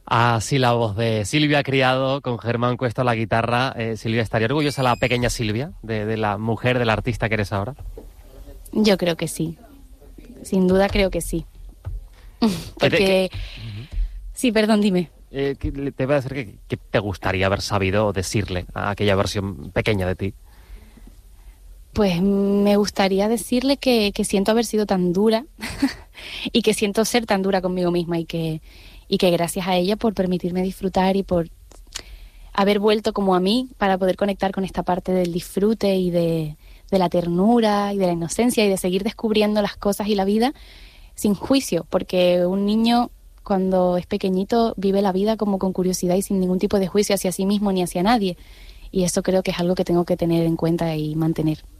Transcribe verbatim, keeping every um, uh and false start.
Así la voz de Silvia Criado con Germán Cuesta a la guitarra. Eh, Silvia, ¿estaría orgullosa la pequeña Silvia de, de la mujer, del artista que eres ahora? Yo creo que sí. Sin duda creo que sí. Porque... ¿Qué te, qué? Sí, perdón, dime. Eh, te voy a decir que, que te gustaría haber sabido decirle a aquella versión pequeña de ti. Pues me gustaría decirle que, que siento haber sido tan dura y que siento ser tan dura conmigo misma y que, y que gracias a ella por permitirme disfrutar y por haber vuelto como a mí para poder conectar con esta parte del disfrute y de, de la ternura y de la inocencia y de seguir descubriendo las cosas y la vida sin juicio, porque un niño cuando es pequeñito vive la vida como con curiosidad y sin ningún tipo de juicio hacia sí mismo ni hacia nadie, y eso creo que es algo que tengo que tener en cuenta y mantener.